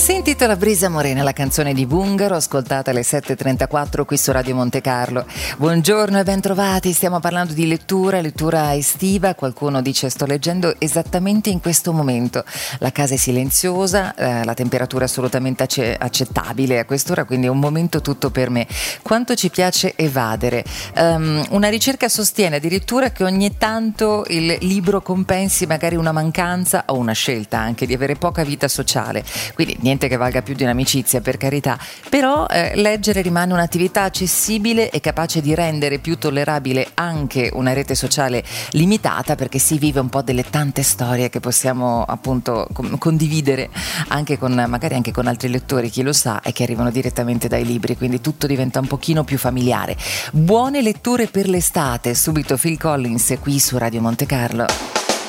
Si intitola Brisa Morena, la canzone di Bungaro, ascoltata alle 7.34 qui su Radio Monte Carlo. Buongiorno e ben trovati, stiamo parlando di lettura estiva. Qualcuno dice sto leggendo esattamente in questo momento. La casa è silenziosa, la temperatura è assolutamente accettabile a quest'ora, quindi è un momento tutto per me. Quanto ci piace evadere. Una ricerca sostiene addirittura che ogni tanto il libro compensi magari una mancanza o una scelta anche di avere poca vita sociale. Quindi niente che valga più di un'amicizia, per carità, però leggere rimane un'attività accessibile e capace di rendere più tollerabile anche una rete sociale limitata, perché si vive un po' delle tante storie che possiamo appunto condividere anche magari anche con altri lettori, chi lo sa, e che arrivano direttamente dai libri, quindi tutto diventa un pochino più familiare. Buone letture per l'estate, subito Phil Collins qui su Radio Monte Carlo.